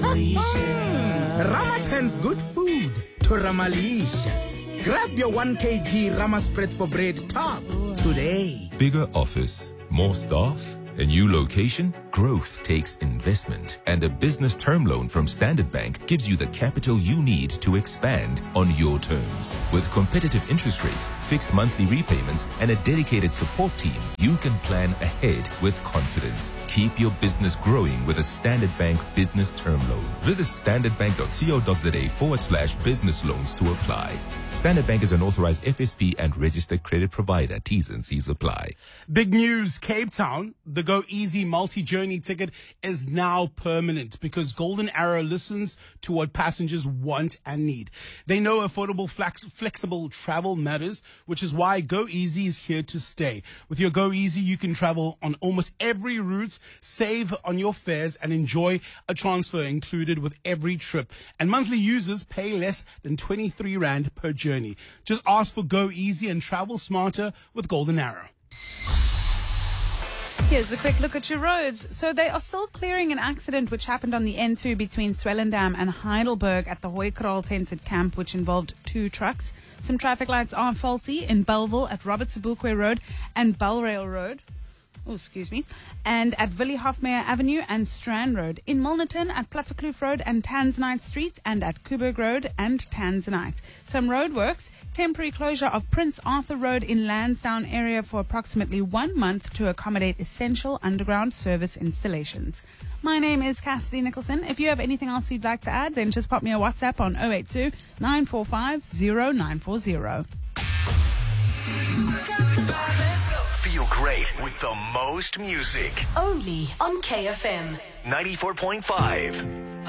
Ramatan's good food to Ramalicious. Grab your 1 kg Rama spread for bread top today. Bigger office, more staff, a new location? Growth takes investment, and a business term loan from Standard Bank gives you the capital you need to expand on your terms. With competitive interest rates, fixed monthly repayments, and a dedicated support team, you can plan ahead with confidence. Keep your business growing with a Standard Bank business term loan. Visit standardbank.co.za/business loans to apply. Standard Bank is an authorized FSP and registered credit provider. T's and C's apply. Big news, Cape Town. The Go Easy multi-journey ticket is now permanent because Golden Arrow listens to what passengers want and need. They know affordable, flexible travel matters, which is why Go Easy is here to stay. With your Go Easy, you can travel on almost every route, save on your fares, and enjoy a transfer included with every trip. And monthly users pay less than 23 Rand per journey. Just ask for Go Easy and travel smarter with Golden Arrow. Here's a quick look at your roads. So they are still clearing an accident which happened on the N2 between Swellendam and Heidelberg at the Hooikraal tented camp, which involved 2 trucks. Some traffic lights are faulty in Bellville at Robert Sobukwe Road and Belrail Road. And at Willie Hofmeyer Avenue and Strand Road. In Milnerton at Plattekloof Road and Tanzanite Street, and at Kuberg Road and Tanzanite. Some roadworks, temporary closure of Prince Arthur Road in Lansdowne area for approximately 1 month to accommodate essential underground service installations. My name is Cassidy Nicholson. If you have anything else you'd like to add, then just pop me a WhatsApp on 082 945 0940. Feel great with the most music. Only on KFM 94.5.